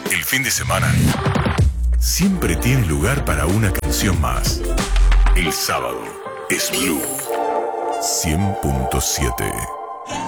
El fin de semana siempre tiene lugar para una canción más. El sábado es Blue 100.7.